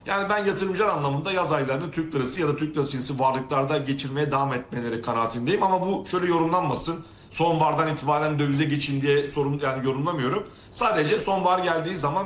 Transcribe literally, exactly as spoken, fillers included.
Yani ben yatırımcılar anlamında yaz aylarını Türk lirası ya da Türk lirası cinsi varlıklarda geçirmeye devam etmeleri kanaatindeyim. Ama bu şöyle yorumlanmasın. Sonbahardan itibaren dövize geçin diye sorun yani yorumlamıyorum. Sadece sonbahar geldiği zaman